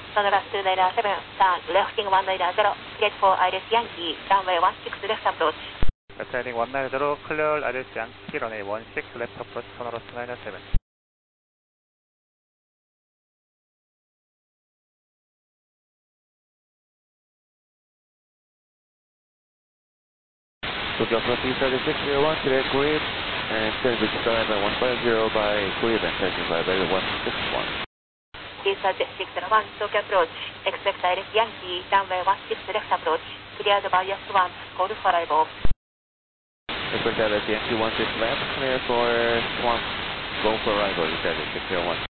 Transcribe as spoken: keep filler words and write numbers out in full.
Sonora two Radar seven, turn lefting one Radar zero, gate four Iris Yankee, runway one six left approach. Ascending one nine zero, clear Iris Yankee, runway one six left approach, Sonora two nine seven. Tokyo Approach thirty-six zero one, clear Korean, and turn to start at one five zero by Korean, and taking by Bell one six one. T thirty-six zero one, Tokyo Approach, expect Iris Yankee, runway one six left approach, cleared by S one, call for arrival. Expect Iris Yankee one six left, clear for Swan, go for arrival, thirty-six zero one.